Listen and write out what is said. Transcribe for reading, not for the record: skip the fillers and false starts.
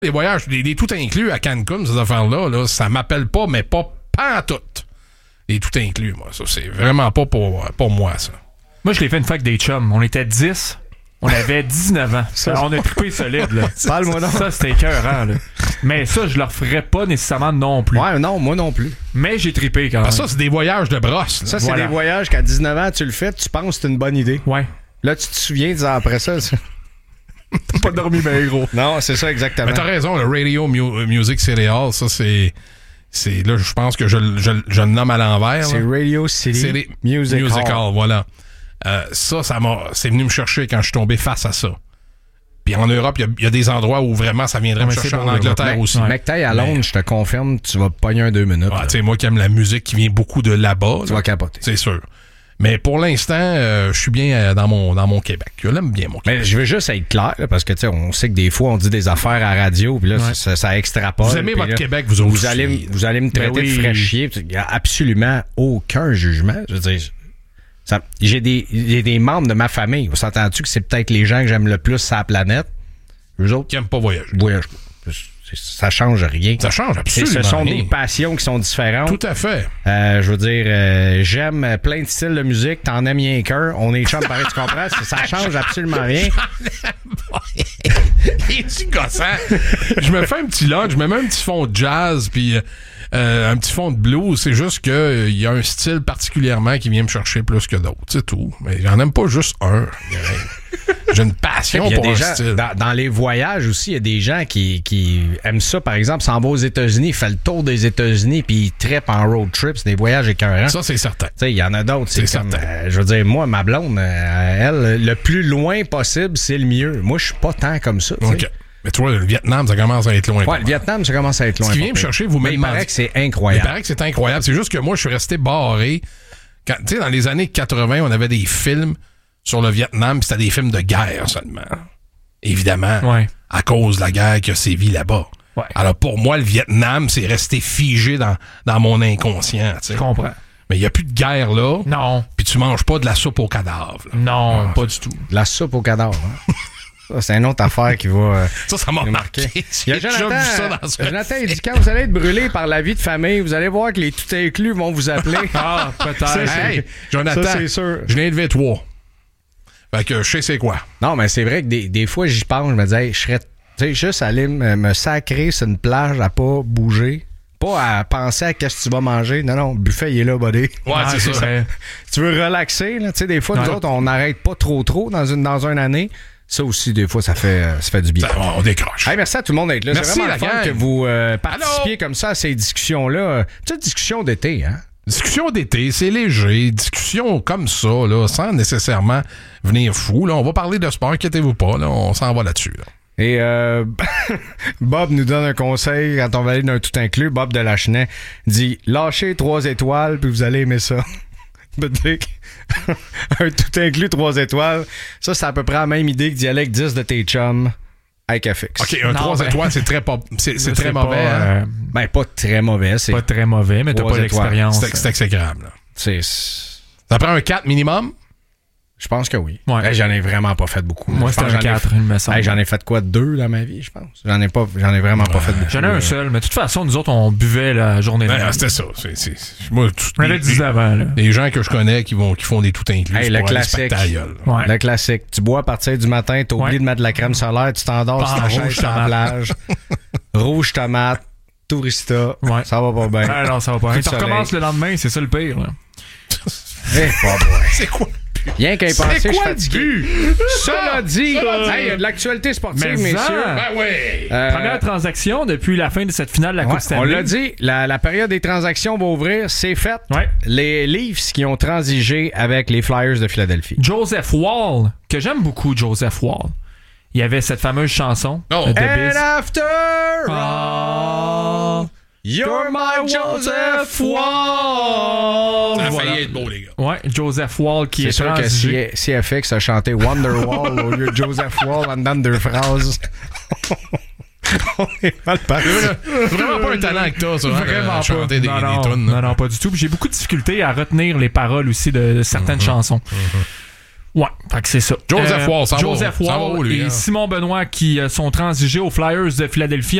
Les voyages, les tout inclus à Cancun, ces affaires-là, là, ça m'appelle pas, mais pas en tout. Les tout inclus, moi. Ça, c'est vraiment pas pour moi, ça. Moi, je l'ai fait une fois avec des chums. On était 10. On avait 19 ans. On a trippé solide, là. Parle-moi donc. Ça, c'était écœurant, là. Mais ça, je le referais pas nécessairement non plus. Ouais, non, moi non plus. Mais j'ai trippé quand même. Ça, c'est des voyages de brosse. Là. Ça, c'est des voyages qu'à 19 ans, tu le fais, tu penses que c'est une bonne idée. Ouais. Là, tu te souviens, 10 ans après ça. T'as pas dormi, ben gros. Non, c'est ça, exactement. Mais t'as raison, le Radio Music City Hall, ça, c'est là, je pense que je le nomme à l'envers. C'est là. Radio City Music Hall. Voilà. C'est venu me chercher quand je suis tombé face à ça. Puis en Europe, il y a des endroits où vraiment ça viendrait me chercher en Angleterre aussi. Mais que t'ailles à Londres, je te confirme, tu vas pogner un 2 minutes. Tu sais, moi qui aime la musique qui vient beaucoup de là-bas. Tu vas capoter. C'est sûr. Mais pour l'instant, je suis bien dans mon Québec. Je l'aime bien, mon Québec. Mais je veux juste être clair, là, parce que tu sais, on sait que des fois, on dit des affaires à la radio, puis là, ça extrapole. Vous aimez votre là, Québec, vous autres. Vous allez me traiter de fraîchier. Il n'y a absolument aucun jugement. Je veux dire, j'ai des membres de ma famille. Vous s'entend-tu que c'est peut-être les gens que j'aime le plus sur la planète? Eux autres qui n'aiment pas voyager. Voyage pas. Ça change rien. Ça change absolument Ce sont rien. des passions qui sont différentes. Tout à fait. Je veux dire, j'aime plein de styles de musique. T'en aimes rien qu'un. On est chum pareil, tu comprends? Ça change absolument rien. Es-tu gossant? Je me fais un petit lunch, je me mets un petit fond de jazz, puis un petit fond de blues. C'est juste que il y a un style particulièrement qui vient me chercher plus que d'autres. C'est tout. Mais j'en aime pas juste un. J'ai une passion pour un style. Dans les voyages aussi, il y a des gens qui aiment ça. Par exemple, s'en va aux États-Unis, il fait le tour des États-Unis, puis il trippe en road trip. C'est des voyages écœurants. Ça, c'est certain. Tu sais, il y en a d'autres. C'est comme, certain. je veux dire, moi, ma blonde, elle, le plus loin possible, c'est le mieux. Moi, je suis pas tant comme ça. OK. Mais tu vois, le Vietnam, ça commence à être loin. Ouais, le Vietnam, ça commence à être loin. Ce qui vient me chercher, vous me demandez. Il paraît que c'est incroyable. Il paraît que c'est incroyable. C'est juste que moi, je suis resté barré. Tu sais, dans les années 80, on avait des films sur le Vietnam, puis c'était des films de guerre seulement. Évidemment, à cause de la guerre qui a sévi là-bas. Ouais. Alors pour moi, le Vietnam, c'est resté figé dans mon inconscient. T'sais. Je comprends. Mais il n'y a plus de guerre là. Non. Puis tu manges pas de la soupe aux cadavres. Là. Non, pas du tout. De la soupe aux cadavres. Hein? Ça, c'est une autre affaire qui va... ça m'a marqué. Il y a Jonathan, il dit, quand vous allez être brûlé par la vie de famille, vous allez voir que les tout inclus vont vous appeler. Ah, peut-être. Hey, Jonathan, ça, c'est sûr. Je viens de lever 3. Fait que je sais c'est quoi. Non, mais c'est vrai que des fois, j'y pense, je me dis, hey, je serais juste aller me sacrer sur une plage à pas bouger. Pas à penser à qu'est-ce que tu vas manger. Non, le buffet, il est là, buddy. Ouais, c'est ça. Tu veux relaxer, là. Tu sais, des fois, nous autres, on n'arrête pas trop dans une année. Ça aussi, des fois, ça fait du bien. On décroche. Hey, merci à tout le monde d'être là. Merci, c'est vraiment le fun gang. que vous participiez comme ça à ces discussions-là. Petite discussion d'été, hein? Discussion d'été, c'est léger. Discussion comme ça, là, sans nécessairement venir fou. Là. On va parler de sport, inquiétez-vous pas. Là, on s'en va là-dessus. Là. Et Bob nous donne un conseil quand on va aller d'un tout inclus. Bob de Lachenay dit « Lâchez 3 étoiles, puis vous allez aimer ça. » Un tout inclus 3 étoiles, ça, c'est à peu près la même idée que d'y aller avec 10 de tes chums avec FX. OK, un 3 étoiles, c'est très, c'est très mauvais. Pas, Ben, pas très mauvais. C'est pas très mauvais, mais t'as pas l'expérience. C'est exécrable. C'est... Ça prend un 4 minimum? Je pense que oui. Ouais. Hey, j'en ai vraiment pas fait beaucoup. Moi, c'était un 4, il me semble. Hey, j'en ai fait quoi? 2 dans ma vie, je pense. J'en ai vraiment pas fait beaucoup. J'en ai un seul, mais de toute façon, nous autres, on buvait la journée de C'était ça. Moi, les gens que je connais qui font des tout inclus. Hey, le classique. Ouais. Le classique. Tu bois à partir du matin, t'as oublié de mettre de la crème solaire, tu t'endors sur ta chaise sur la plage. Rouge tomate, tourista. Ouais. Ça va pas bien. Ah non, ça va pas bien. Tu recommences le lendemain, c'est ça le pire. Là. C'est quoi? Rien qu'à y penser, je suis fatigué. Cela dit, il y a de l'actualité sportive, messieurs. Ben oui. Première transaction depuis la fin de cette finale de la Coupe Stanley. On l'a dit, la période des transactions va ouvrir, c'est fait. Ouais. Les Leafs qui ont transigé avec les Flyers de Philadelphie. Joseph Wall, que j'aime beaucoup, Joseph Wall. Il y avait cette fameuse chanson de Biz. And after all, you're my Joseph Wall. Ça a failli être beau, les gars. Ouais, Joseph Wall qui est sûr que si FX a chanté Wonderwall au lieu de Joseph Wall en dedans de 2 phrases. On est mal parti. Vraiment pas un talent que t'as, ça. Vraiment pas. Chanter des tunes. Non, pas du tout. Puis j'ai beaucoup de difficultés à retenir les paroles aussi de certaines chansons. Ouais, fait que c'est ça. Joseph Wall, Joseph Wall et Simon Benoît qui sont transigés aux Flyers de Philadelphie